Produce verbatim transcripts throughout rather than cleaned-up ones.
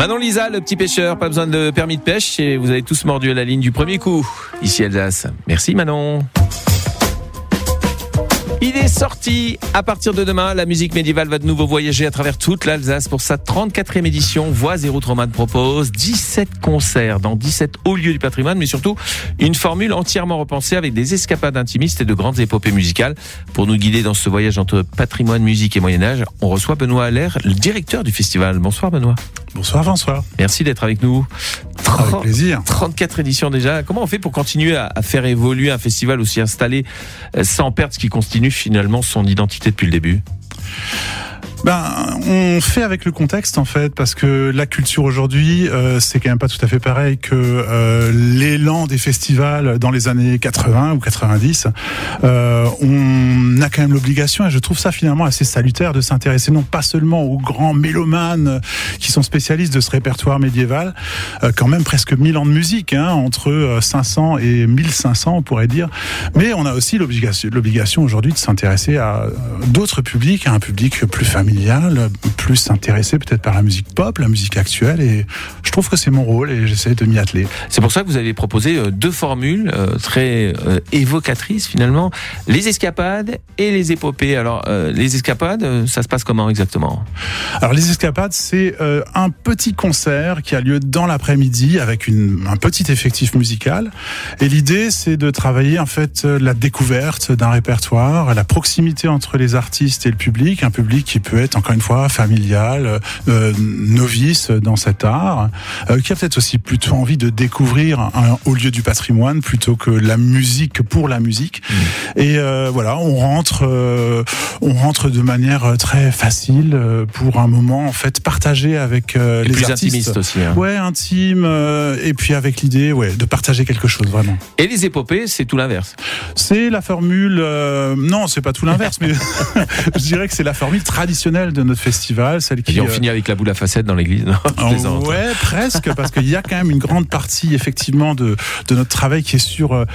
Manon Lisa, le petit pêcheur, pas besoin de permis de pêche et vous avez tous mordu à la ligne du premier coup. Ici Alsace. Merci Manon. Il est sorti. À partir de demain, la musique médiévale va de nouveau voyager à travers toute l'Alsace pour sa trente-quatrième édition. Voix et Routes Romanes propose dix-sept concerts dans dix-sept hauts lieux du patrimoine, mais surtout une formule entièrement repensée avec des escapades intimistes et de grandes épopées musicales. Pour nous guider dans ce voyage entre patrimoine, musique et Moyen-Âge, on reçoit Benoît Allaire, le directeur du festival. Bonsoir Benoît. Bonsoir François. Merci d'être avec nous. Avec plaisir. trente-quatre éditions déjà. Comment on fait pour continuer à, à faire évoluer un festival aussi installé euh, sans perdre ce qui constitue finalement son identité depuis le début ? Ben, on fait avec le contexte en fait, parce que la culture aujourd'hui, euh, c'est quand même pas tout à fait pareil que euh, l'élan des festivals dans les années quatre-vingts ou quatre-vingt-dix. Euh, on a quand même l'obligation, et je trouve ça finalement assez salutaire, de s'intéresser non pas seulement aux grands mélomanes qui sont spécialistes de ce répertoire médiéval, euh, quand même presque mille ans de musique, hein, entre cinq cents et mille cinq cents on pourrait dire, mais on a aussi l'obligation, l'obligation aujourd'hui de s'intéresser à d'autres publics, à un public plus familial, plus intéressé peut-être par la musique pop, la musique actuelle, et je trouve que c'est mon rôle et j'essaie de m'y atteler. C'est pour ça que vous avez proposé deux formules euh, très euh, évocatrices finalement, les escapades et les épopées. Alors euh, les escapades, ça se passe comment exactement ? Alors les escapades, c'est euh, un petit concert qui a lieu dans l'après-midi avec une, un petit effectif musical, et l'idée c'est de travailler en fait la découverte d'un répertoire, la proximité entre les artistes et le public, un public qui peut être encore une fois familial, euh, novice dans cet art, euh, qui a peut-être aussi plutôt envie de découvrir un haut lieu du patrimoine plutôt que la musique pour la musique. Mmh. Et euh, voilà, on rentre, euh, on rentre de manière très facile euh, pour un moment en fait partagé avec euh, les plus artistes. Intimiste aussi. Hein. Ouais, intime, euh, et puis avec l'idée, ouais, de partager quelque chose vraiment. Et les épopées, c'est tout l'inverse. C'est la formule, euh, non, c'est pas tout l'inverse, mais je dirais que c'est la formule traditionnelle de notre festival, celle qui. Et on euh... finit avec la boule à facettes dans l'église. Non, oh, ouais, presque, parce qu'il y a quand même une grande partie effectivement de de notre travail qui est sur euh,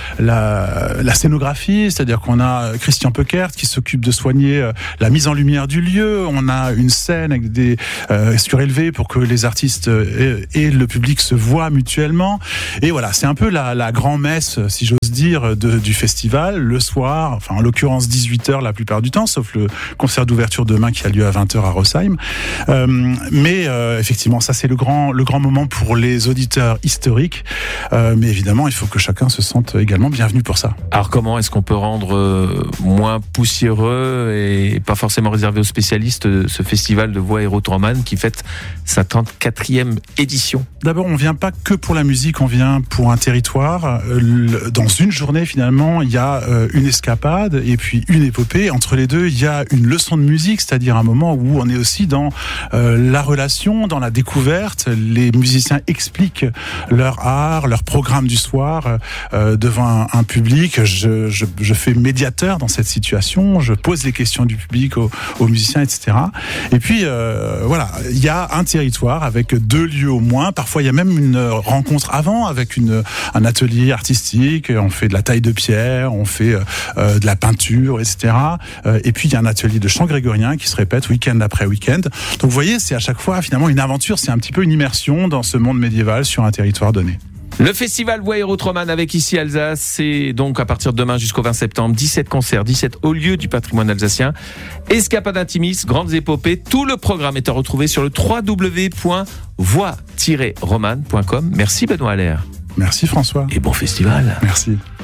la la scénographie, c'est-à-dire qu'on a Christian Peckert qui s'occupe de soigner euh, la mise en lumière du lieu. On a une scène avec des euh, surélevés pour que les artistes euh, et, et le public se voient mutuellement. Et voilà, c'est un peu la la grand-messe, si j'ose dire, de, du festival le soir. Enfin, en l'occurrence dix-huit heures la plupart du temps, sauf le concert d'ouverture demain qui a lieu à vingt heures à Rosheim. Euh, mais euh, effectivement, ça c'est le grand, le grand moment pour les auditeurs historiques. Euh, mais évidemment, il faut que chacun se sente également bienvenu pour ça. Alors comment est-ce qu'on peut rendre euh, moins poussiéreux et pas forcément réservé aux spécialistes ce festival de voix et routes romanes qui fête sa trente-quatrième édition ? D'abord, on vient pas que pour la musique, on vient pour un territoire. Dans une journée, finalement, il y a une escapade et puis une épopée. Entre les deux, il y a une leçon de musique, c'est-à-dire un moment où on est aussi dans euh, la relation, dans la découverte. Les musiciens expliquent leur art, leur programme du soir euh, devant un, un public. Je, je, je fais médiateur dans cette situation. Je pose les questions du public aux, aux musiciens, et cetera. Et puis euh, voilà, il y a un territoire avec deux lieux au moins. Parfois, il y a même une rencontre avant avec une, un atelier artistique. On fait de la taille de pierre, on fait euh, de la peinture, et cetera. Euh, et puis, il y a un atelier de chant grégorien qui se répète week-end après week-end. Donc vous voyez, c'est à chaque fois finalement une aventure, c'est un petit peu une immersion dans ce monde médiéval sur un territoire donné. Le festival Voix et Routes Romanes avec ici Alsace, c'est donc à partir de demain jusqu'au vingt septembre, dix-sept concerts, dix-sept hauts lieux du patrimoine alsacien, escapades intimistes, grandes épopées. Tout le programme est à retrouver sur le w w w point voix tiret romane point com. Merci Benoît Allaire. Merci François. Et bon festival. Merci.